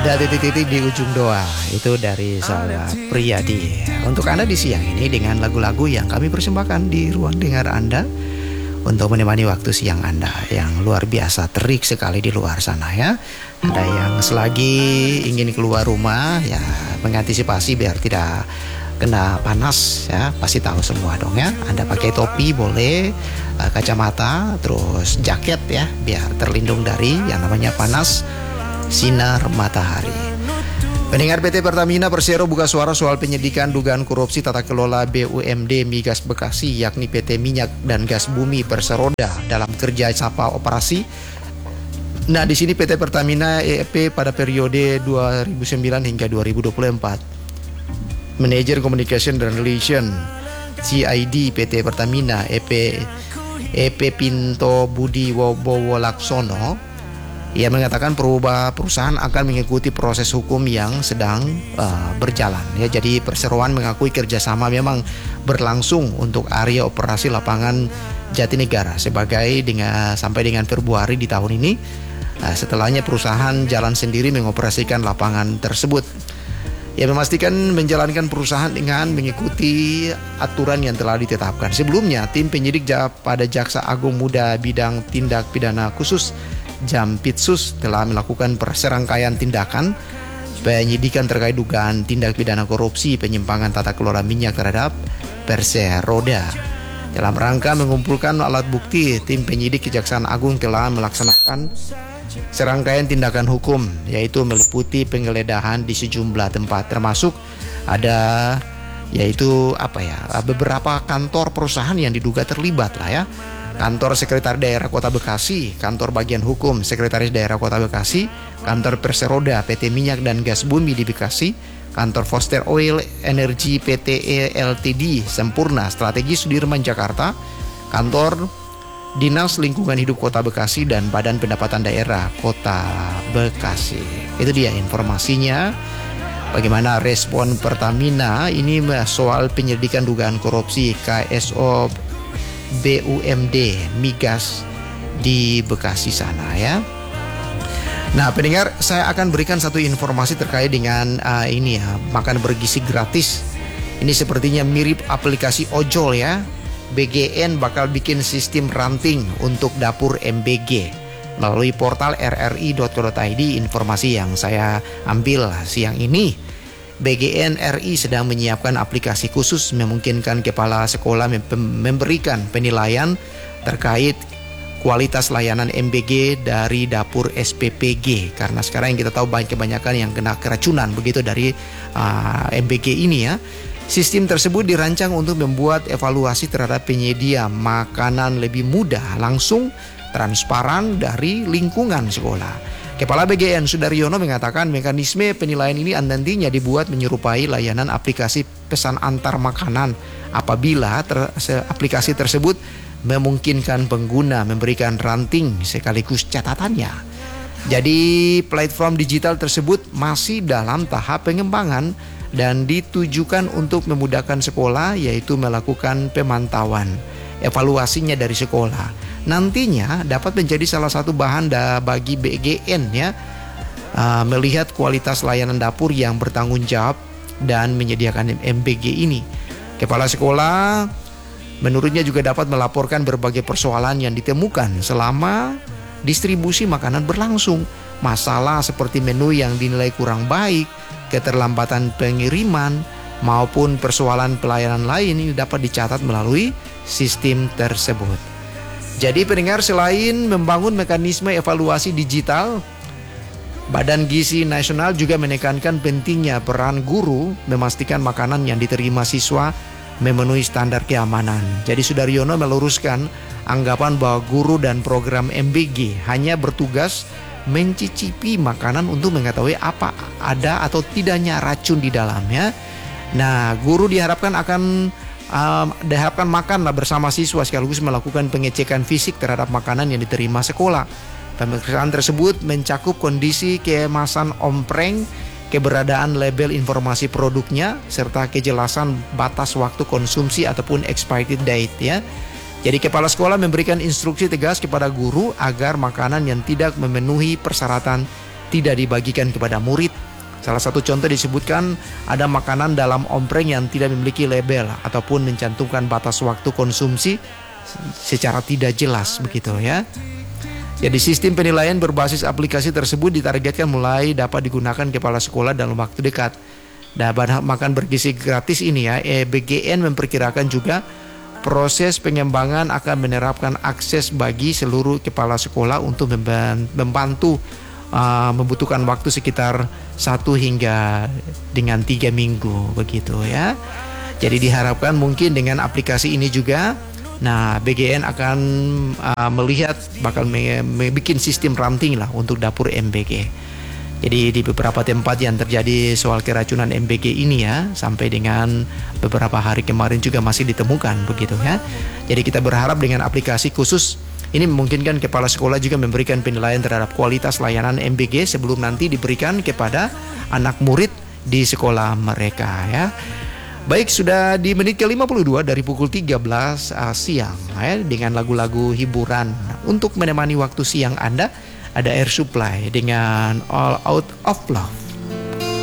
Ada titik-titik di ujung doa. Itu dari sahabat Priyadi. Untuk Anda di siang ini dengan lagu-lagu yang kami persembahkan di ruang dengar Anda, untuk menemani waktu siang Anda yang luar biasa terik sekali di luar sana ya. Ada yang selagi ingin keluar rumah ya, mengantisipasi biar tidak kena panas ya, pasti tahu semua dong ya. Anda pakai topi boleh, kacamata, terus jaket ya, biar terlindung dari yang namanya panas sinar matahari. Pendengar, PT Pertamina Persero buka suara soal penyidikan dugaan korupsi tata kelola BUMD Migas Bekasi, yakni PT Minyak dan Gas Bumi Perseroda dalam kerja sama operasi. Nah, di sini PT Pertamina EP pada periode 2009 hingga 2024. Manajer Communication dan Relation CID PT Pertamina EP Pinto Budi Wobowo Laksono, ia mengatakan perusahaan akan mengikuti proses hukum yang sedang berjalan. Ya, jadi perseroan mengakui kerjasama memang berlangsung untuk area operasi lapangan Jatinegara sampai dengan Februari di tahun ini. Setelahnya perusahaan jalan sendiri mengoperasikan lapangan tersebut. Ia memastikan menjalankan perusahaan dengan mengikuti aturan yang telah ditetapkan. Sebelumnya, tim penyidik pada Jaksa Agung Muda Bidang Tindak Pidana Khusus Jampitsus telah melakukan serangkaian tindakan penyidikan terkait dugaan tindak pidana korupsi penyimpangan tata kelola minyak terhadap Perseroda. Dalam rangka mengumpulkan alat bukti, tim penyidik Kejaksaan Agung telah melaksanakan serangkaian tindakan hukum, yaitu meliputi penggeledahan di sejumlah tempat, termasuk ada beberapa kantor perusahaan yang diduga terlibat lah ya. Kantor Sekretaris Daerah Kota Bekasi, Kantor Bagian Hukum Sekretaris Daerah Kota Bekasi, Kantor Perseroda PT Minyak dan Gas Bumi di Bekasi, Kantor Foster Oil Energy PTE Ltd Sempurna Strategi Sudirman Jakarta, Kantor Dinas Lingkungan Hidup Kota Bekasi, dan Badan Pendapatan Daerah Kota Bekasi. Itu dia informasinya. Bagaimana respon Pertamina ini soal penyelidikan dugaan korupsi KSO BUMD Migas di Bekasi sana ya. Nah, pendengar, saya akan berikan satu informasi terkait dengan makan bergizi gratis. Ini sepertinya mirip aplikasi ojol ya. BGN bakal bikin sistem ranting untuk dapur MBG melalui portal rri.co.id. Informasi yang saya ambil siang ini, BGN RI sedang menyiapkan aplikasi khusus memungkinkan kepala sekolah memberikan penilaian terkait kualitas layanan MBG dari dapur SPPG. Karena sekarang yang kita tahu kebanyakan yang kena keracunan begitu dari MBG ini ya. Sistem tersebut dirancang untuk membuat evaluasi terhadap penyedia makanan lebih mudah, langsung, transparan dari lingkungan sekolah. Kepala BGN Sudaryono mengatakan mekanisme penilaian ini nantinya dibuat menyerupai layanan aplikasi pesan antar makanan apabila aplikasi tersebut memungkinkan pengguna memberikan ranting sekaligus catatannya. Jadi platform digital tersebut masih dalam tahap pengembangan dan ditujukan untuk memudahkan sekolah, yaitu melakukan pemantauan evaluasinya dari sekolah. Nantinya dapat menjadi salah satu bahan bagi BGN ya, melihat kualitas layanan dapur yang bertanggung jawab dan menyediakan MBG ini. Kepala sekolah menurutnya juga dapat melaporkan berbagai persoalan yang ditemukan selama distribusi makanan berlangsung. Masalah seperti menu yang dinilai kurang baik, keterlambatan pengiriman, maupun persoalan pelayanan lain ini dapat dicatat melalui sistem tersebut. Jadi pendengar, selain membangun mekanisme evaluasi digital, Badan Gizi Nasional juga menekankan pentingnya peran guru memastikan makanan yang diterima siswa memenuhi standar keamanan. Jadi Sudaryono meluruskan anggapan bahwa guru dan program MBG hanya bertugas mencicipi makanan untuk mengetahui apa ada atau tidaknya racun di dalamnya. Nah, guru diharapkan makanlah bersama siswa sekaligus melakukan pengecekan fisik terhadap makanan yang diterima sekolah. Pemeriksaan tersebut mencakup kondisi kemasan ompreng, keberadaan label informasi produknya, serta kejelasan batas waktu konsumsi ataupun expired date ya. Jadi kepala sekolah memberikan instruksi tegas kepada guru agar makanan yang tidak memenuhi persyaratan tidak dibagikan kepada murid. Salah satu contoh disebutkan ada makanan dalam ompreng yang tidak memiliki label ataupun mencantumkan batas waktu konsumsi secara tidak jelas begitu ya. Jadi sistem penilaian berbasis aplikasi tersebut ditargetkan mulai dapat digunakan kepala sekolah dalam waktu dekat. Nah, bahan makan bergizi gratis ini ya, BGN memperkirakan juga proses pengembangan akan menerapkan akses bagi seluruh kepala sekolah untuk membantu membutuhkan waktu sekitar 1 hingga dengan 3 minggu begitu ya. Jadi diharapkan mungkin dengan aplikasi ini juga, nah BGN akan melihat bakal bikin sistem ranting lah untuk dapur MBG. Jadi di beberapa tempat yang terjadi soal keracunan MBG ini ya, sampai dengan beberapa hari kemarin juga masih ditemukan begitu ya. Jadi kita berharap dengan aplikasi khusus ini memungkinkan kepala sekolah juga memberikan penilaian terhadap kualitas layanan MBG sebelum nanti diberikan kepada anak murid di sekolah mereka ya. Baik, sudah di menit ke-52 dari pukul 13 siang ya, dengan lagu-lagu hiburan. Untuk menemani waktu siang Anda, ada Air Supply dengan All Out of Love.